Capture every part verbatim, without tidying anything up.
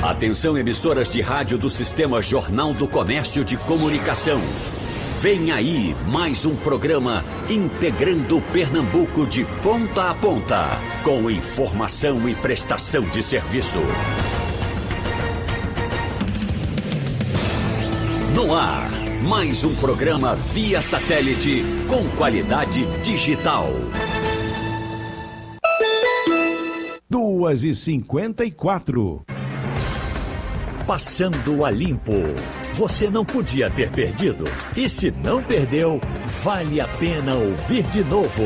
Atenção, emissoras de rádio do Sistema Jornal do Comércio de Comunicação. Vem aí mais um programa integrando Pernambuco de ponta a ponta, com informação e prestação de serviço. No ar, mais um programa via satélite com qualidade digital. duas e cinquenta e quatro. Passando a limpo. Você não podia ter perdido. E se não perdeu, vale a pena ouvir de novo.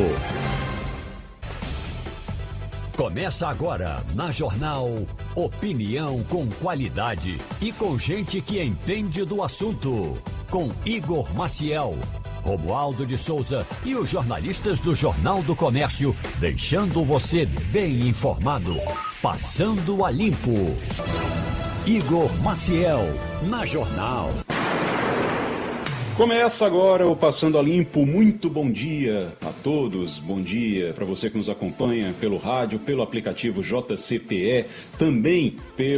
Começa agora, na Jornal, opinião com qualidade e com gente que entende do assunto. Com Igor Maciel, Romualdo de Souza e os jornalistas do Jornal do Comércio, deixando você bem informado. Passando a limpo. Igor Maciel, na Jornal. Começa agora o Passando a Limpo. Muito bom dia a todos. Bom dia para você que nos acompanha pelo rádio, pelo aplicativo J C P E, também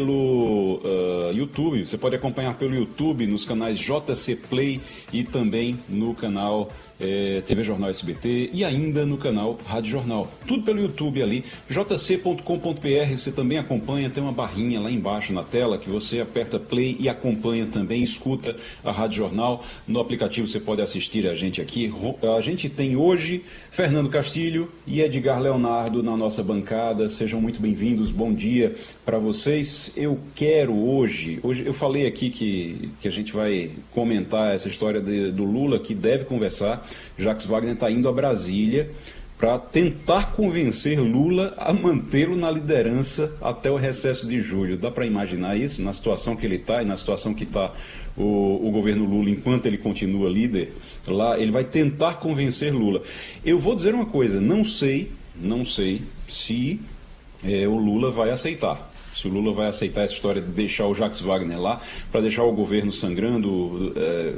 pelo uh, YouTube. Você pode acompanhar pelo YouTube nos canais J C Play e também no canal É, T V Jornal S B T e ainda no canal Rádio Jornal. Tudo pelo YouTube ali, j c ponto com ponto b r. Você também acompanha, tem uma barrinha lá embaixo na tela que você aperta play e acompanha também, escuta a Rádio Jornal. No aplicativo você pode assistir a gente aqui. A gente tem hoje Fernando Castilho e Edgar Leonardo na nossa bancada. Sejam muito bem-vindos, bom dia para vocês. Eu quero hoje, hoje eu falei aqui que, que a gente vai comentar essa história de, do Lula, que deve conversar. Jacques Wagner está indo a Brasília para tentar convencer Lula a mantê-lo na liderança até o recesso de julho. Dá para imaginar isso? Na situação que ele está e na situação que está o, o governo Lula, enquanto ele continua líder, lá ele vai tentar convencer Lula. Eu vou dizer uma coisa, não sei, não sei se é, o Lula vai aceitar. Se o Lula vai aceitar essa história de deixar o Jacques Wagner lá, para deixar o governo sangrando é,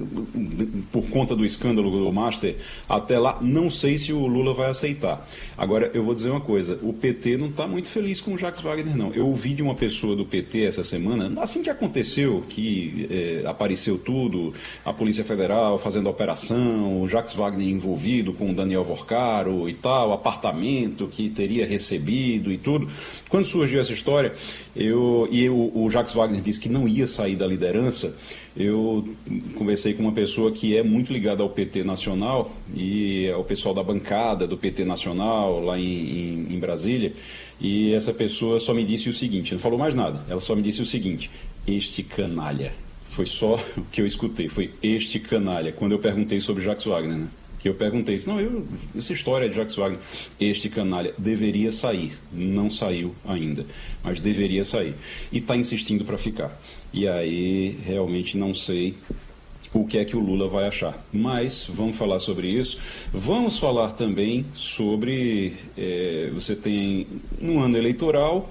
por conta do escândalo do Master até lá, não sei se o Lula vai aceitar. Agora, eu vou dizer uma coisa, o P T não está muito feliz com o Jacques Wagner, não. Eu ouvi de uma pessoa do P T essa semana, assim que aconteceu, que é, apareceu tudo, a Polícia Federal fazendo a operação, o Jacques Wagner envolvido com o Daniel Vorcaro e tal, apartamento que teria recebido e tudo. Quando surgiu essa história, eu, e eu, o Jacques Wagner disse que não ia sair da liderança, eu conversei com uma pessoa que é muito ligada ao P T Nacional e ao pessoal da bancada do P T Nacional lá em, em, em Brasília, e essa pessoa só me disse o seguinte, não falou mais nada, ela só me disse o seguinte: este canalha. Foi só o que eu escutei, foi este canalha, quando eu perguntei sobre Jacques Wagner, né? Que eu perguntei, não, eu, essa história de Jacques Wagner, este canalha deveria sair, não saiu ainda, mas deveria sair, e está insistindo para ficar. E aí, realmente não sei o que é que o Lula vai achar, mas vamos falar sobre isso. Vamos falar também sobre, é, você tem um ano eleitoral,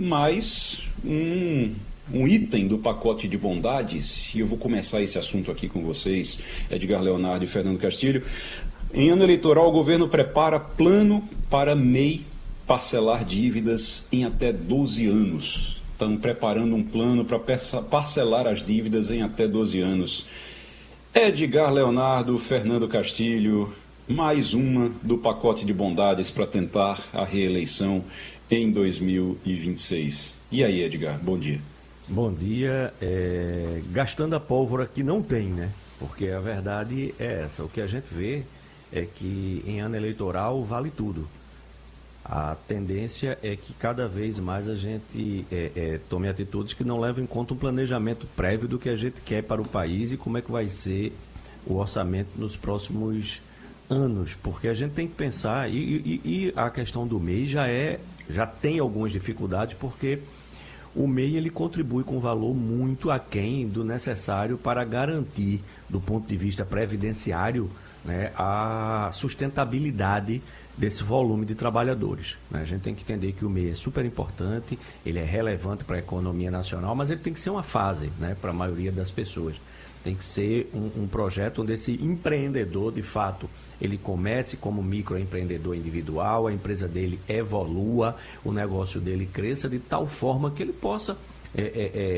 mais um... um item do pacote de bondades, e eu vou começar esse assunto aqui com vocês, Edgar Leonardo e Fernando Castilho. Em ano eleitoral, o governo prepara plano para M E I parcelar dívidas em até doze anos. Estão preparando um plano para parcelar as dívidas em até doze anos. Edgar Leonardo, Fernando Castilho, mais uma do pacote de bondades para tentar a reeleição em dois mil e vinte e seis. E aí, Edgar, bom dia. Bom dia. É, gastando a pólvora que não tem, né? Porque a verdade é essa. O que a gente vê é que em ano eleitoral vale tudo. A tendência é que cada vez mais a gente é, é, tome atitudes que não levam em conta um planejamento prévio do que a gente quer para o país e como é que vai ser o orçamento nos próximos anos. Porque a gente tem que pensar, e, e, e a questão do M E I já, é, já tem algumas dificuldades, porque o M E I ele contribui com um valor muito aquém do necessário para garantir, do ponto de vista previdenciário, né, a sustentabilidade desse volume de trabalhadores. Né? A gente tem que entender que o M E I é super importante, ele é relevante para a economia nacional, mas ele tem que ser uma fase, né, para a maioria das pessoas. Tem que ser um, um projeto onde esse empreendedor, de fato, ele comece como microempreendedor individual, a empresa dele evolua, o negócio dele cresça de tal forma que ele possa é, é,